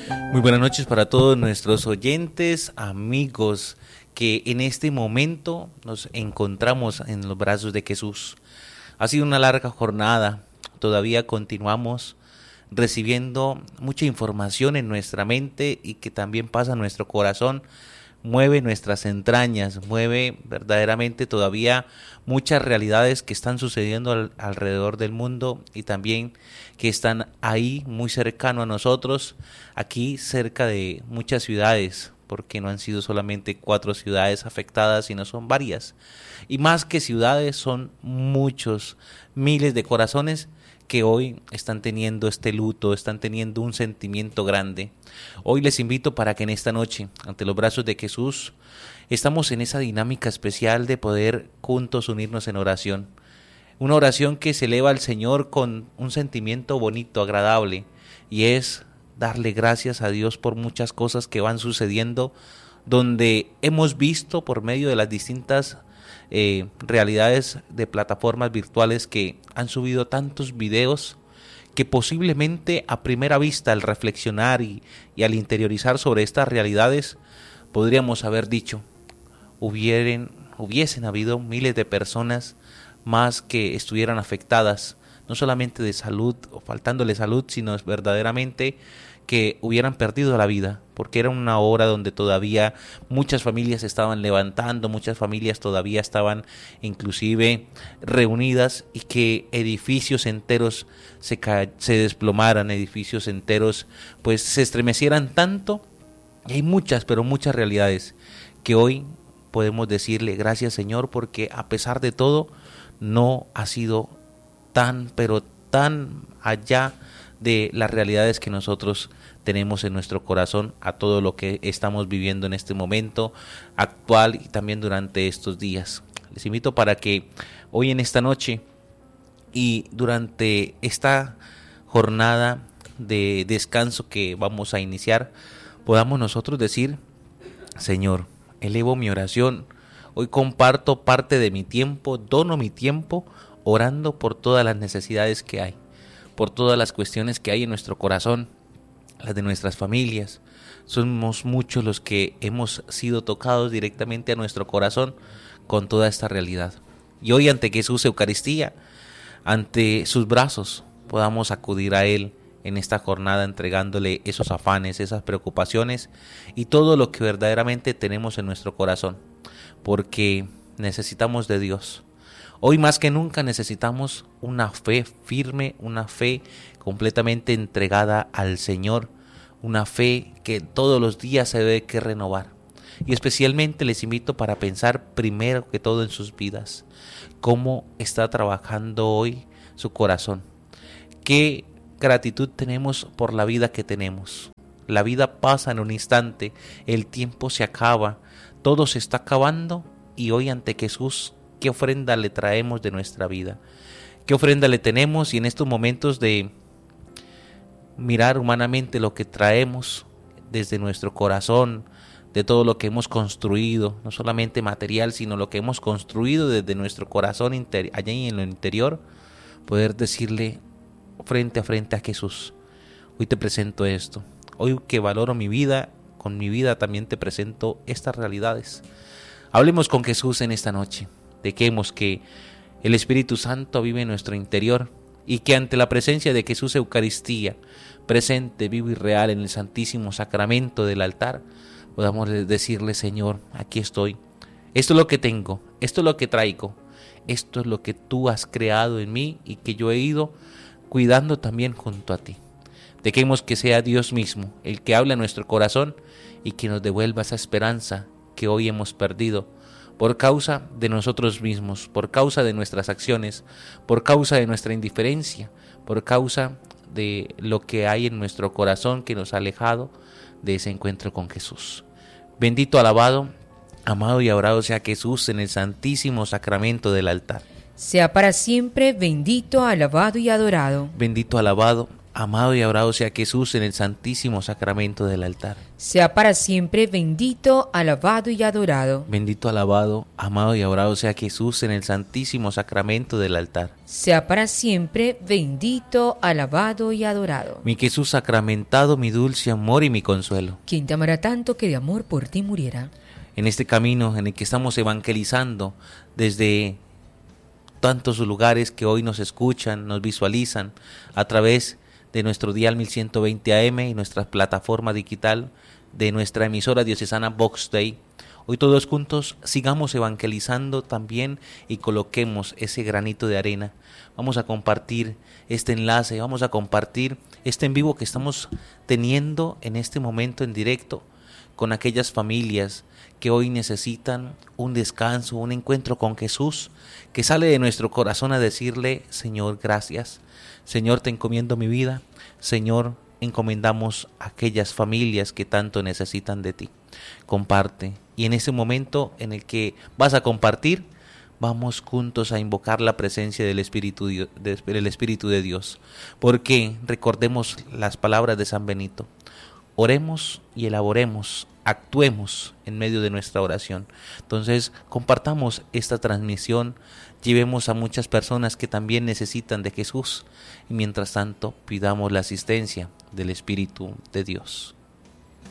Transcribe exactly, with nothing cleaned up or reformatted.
Muy buenas noches para todos nuestros oyentes, amigos, que en este momento nos encontramos en los brazos de Jesús. Ha sido una larga jornada, todavía continuamos recibiendo mucha información en nuestra mente y que también pasa a nuestro corazón, mueve nuestras entrañas, mueve verdaderamente todavía muchas realidades que están sucediendo al, alrededor del mundo y también que están ahí muy cercano a nosotros, aquí cerca de muchas ciudades, porque no han sido solamente cuatro ciudades afectadas, sino son varias. Y más que ciudades, son muchos, miles de corazones que hoy están teniendo este luto, están teniendo un sentimiento grande. Hoy les invito para que en esta noche, ante los brazos de Jesús, estamos en esa dinámica especial de poder juntos unirnos en oración. Una oración que se eleva al Señor con un sentimiento bonito, agradable, y es darle gracias a Dios por muchas cosas que van sucediendo, donde hemos visto por medio de las distintas eh, realidades de plataformas virtuales que han subido tantos videos que posiblemente a primera vista al reflexionar y, y al interiorizar sobre estas realidades podríamos haber dicho, hubieran, hubiesen habido miles de personas más que estuvieran afectadas, no solamente de salud o faltándole salud, sino verdaderamente que hubieran perdido la vida, porque era una hora donde todavía muchas familias estaban levantando, muchas familias todavía estaban inclusive reunidas y que edificios enteros se, ca- se desplomaran, edificios enteros pues se estremecieran tanto. Y hay muchas, pero muchas realidades que hoy podemos decirle gracias Señor, porque a pesar de todo no ha sido tan, pero tan allá de las realidades que nosotros tenemos en nuestro corazón a todo lo que estamos viviendo en este momento actual y también durante estos días. Les invito para que hoy en esta noche y durante esta jornada de descanso que vamos a iniciar, podamos nosotros decir, Señor, elevo mi oración, hoy comparto parte de mi tiempo, dono mi tiempo, orando por todas las necesidades que hay, por todas las cuestiones que hay en nuestro corazón, las de nuestras familias. Somos muchos los que hemos sido tocados directamente a nuestro corazón con toda esta realidad. Y hoy ante Jesús Eucaristía, ante sus brazos, podamos acudir a Él en esta jornada entregándole esos afanes, esas preocupaciones y todo lo que verdaderamente tenemos en nuestro corazón, porque necesitamos de Dios. Hoy más que nunca necesitamos una fe firme, una fe completamente entregada al Señor, una fe que todos los días se debe que renovar. Y especialmente les invito para pensar primero que todo en sus vidas, cómo está trabajando hoy su corazón, qué gratitud tenemos por la vida que tenemos. La vida pasa en un instante, el tiempo se acaba, todo se está acabando y hoy ante Jesús, ¿qué ofrenda le traemos de nuestra vida? ¿Qué ofrenda le tenemos? Y en estos momentos de mirar humanamente lo que traemos desde nuestro corazón, de todo lo que hemos construido, no solamente material, sino lo que hemos construido desde nuestro corazón inter- allá en lo interior, poder decirle frente a frente a Jesús, hoy te presento esto, hoy que valoro mi vida, con mi vida también te presento estas realidades. Hablemos con Jesús en esta noche. Dejemos que el Espíritu Santo vive en nuestro interior y que ante la presencia de Jesús Eucaristía, presente, vivo y real en el Santísimo Sacramento del altar, podamos decirle, Señor, aquí estoy, esto es lo que tengo, esto es lo que traigo, esto es lo que tú has creado en mí y que yo he ido cuidando también junto a ti. Dejemos que sea Dios mismo el que habla en nuestro corazón y que nos devuelva esa esperanza que hoy hemos perdido, por causa de nosotros mismos, por causa de nuestras acciones, por causa de nuestra indiferencia, por causa de lo que hay en nuestro corazón que nos ha alejado de ese encuentro con Jesús. Bendito, alabado, amado y adorado sea Jesús en el Santísimo Sacramento del altar. Sea para siempre bendito, alabado y adorado. Bendito, alabado, Amado y adorado sea Jesús en el santísimo sacramento del altar. Sea para siempre bendito, alabado y adorado. Bendito, alabado, amado y adorado sea Jesús en el santísimo sacramento del altar. Sea para siempre bendito, alabado y adorado. Mi Jesús sacramentado, mi dulce amor y mi consuelo. ¿Quién te amará tanto que de amor por ti muriera? En este camino en el que estamos evangelizando desde tantos lugares que hoy nos escuchan, nos visualizan a través de nuestro dial mil ciento veinte A M y nuestra plataforma digital de nuestra emisora diocesana Vox Dei. Hoy todos juntos sigamos evangelizando también y coloquemos ese granito de arena. Vamos a compartir este enlace, vamos a compartir este en vivo que estamos teniendo en este momento en directo con aquellas familias que hoy necesitan un descanso, un encuentro con Jesús, que sale de nuestro corazón a decirle: Señor, gracias. Señor, te encomiendo mi vida. Señor, encomendamos a aquellas familias que tanto necesitan de ti. Comparte. Y en ese momento en el que vas a compartir, vamos juntos a invocar la presencia del Espíritu, del Espíritu de Dios. Porque recordemos las palabras de San Benito. Oremos y elaboremos, actuemos en medio de nuestra oración. Entonces, compartamos esta transmisión, llevemos a muchas personas que también necesitan de Jesús y mientras tanto pidamos la asistencia del Espíritu de Dios.